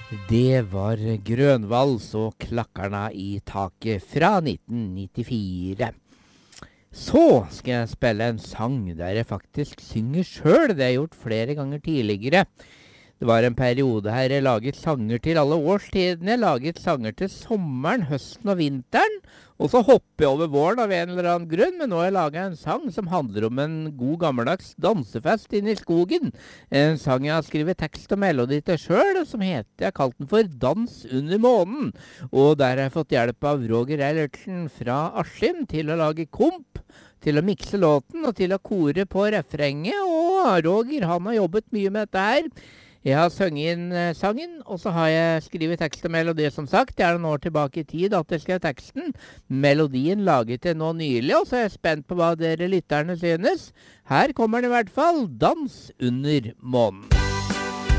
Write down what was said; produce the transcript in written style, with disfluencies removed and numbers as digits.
Det var Grønvals og Klakkarna i taket fra 1994. Så skal jeg spille en sang der jeg faktisk synger sjøl. Det har jeg gjort flere ganger tidligere. Det var en periode her jeg laget sanger til alle årstidene. Jeg laget sanger til sommeren, høsten og vinteren. Og så hopper jeg over våren av en eller annen grunn. Men nå har jeg laget en sang som handler om en god gammeldags dansefest inne i skogen. En sang jeg har skrevet tekst og melodi til sjøl, som heter, jeg kalte den for Dans under månen. Og der har jeg fått hjelp av Roger Eilertsen fra Askim til å lage komp, til å mikse låten og til å kore på refrenget. Og Roger, han har jobbet mye med dette her. Jeg har sunget inn sangen, og så har jeg skrivet tekst og melodi, som sagt. Det er noen år tilbake i tid at jeg skrev teksten. Melodien laget jeg nå nylig, og så er jeg spent på hva dere lytterne synes. Her kommer den i hvert fall, Dans under månen.